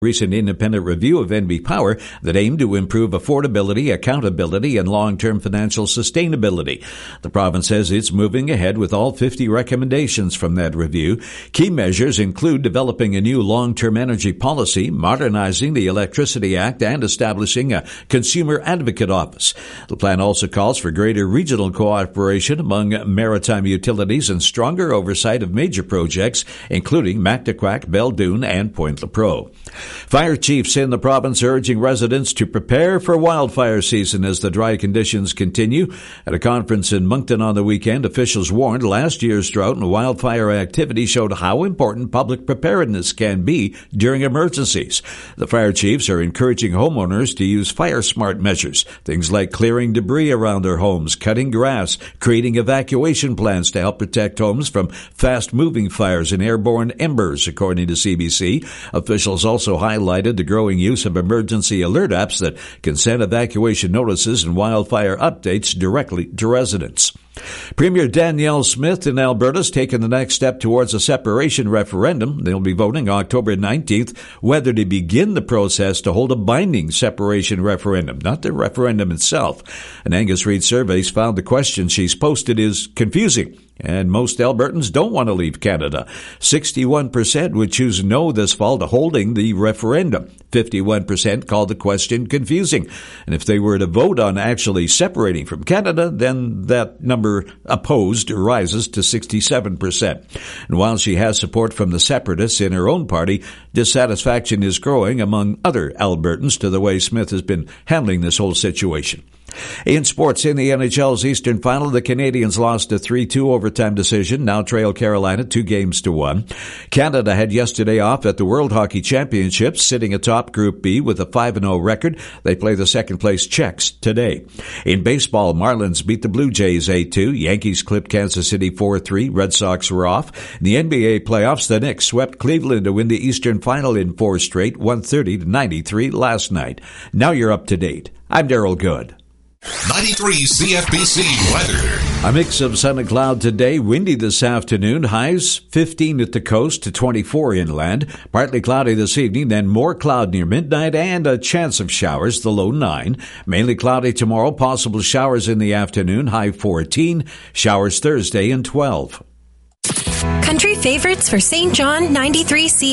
recent independent review of NB Power that aimed to improve affordability, accountability, and long-term financial sustainability. The province says it's moving ahead with all 50 recommendations from that review. Key measures include developing a new long-term energy policy, modernizing the Electricity Act, and establishing a consumer advocate office. The plan also calls for greater regional cooperation among maritime utilities and stronger oversight of major projects, including Mactaquac, Beldoon, and Point Lepreau. Fire chiefs in the province are urging residents to prepare for wildfire season as the dry conditions continue. At a conference in Moncton on the weekend, officials warned last year's drought and wildfire activity showed how important public preparedness can be during emergencies. The fire chiefs are encouraging homeowners to use fire-smart measures, things like clearing debris around their homes, cutting grass, creating evacuation plans to help protect homes from fast-moving fires and airborne embers, according to CBC. Officials also highlighted the growing use of emergency alert apps that can send evacuation notices and wildfire updates directly to residents. Premier Danielle Smith in Alberta has taken the next step towards a separation referendum. They'll be voting October 19th whether to begin the process to hold a binding separation referendum, not the referendum itself. An Angus Reid survey found the question she's posted is confusing, and most Albertans don't want to leave Canada. 61% would choose no this fall to holding the referendum. 51% called the question confusing. And if they were to vote on actually separating from Canada, then that number opposed rises to 67%. And while she has support from the separatists in her own party, dissatisfaction is growing among other Albertans to the way Smith has been handling this whole situation. In sports, in the NHL's Eastern Final, the Canadians lost a 3-2 overtime decision, now trail Carolina 2-1. Canada had yesterday off at the World Hockey Championships, sitting atop Group B with a 5-0 record. They play the second-place Czechs today. In baseball, Marlins beat the Blue Jays 8-2. Yankees clipped Kansas City 4-3. Red Sox were off. In the NBA playoffs, the Knicks swept Cleveland to win the Eastern Final in 4 straight, 130-93 last night. Now you're up to date. I'm Daryl Good. 93 CFBC weather. A mix of sun and cloud today. Windy this afternoon. Highs 15 at the coast to 24 inland. Partly cloudy this evening, then more cloud near midnight and a chance of showers, the low 9. Mainly cloudy tomorrow. Possible showers in the afternoon. High 14. Showers Thursday and 12. Country favorites for St. John 93 CFBC.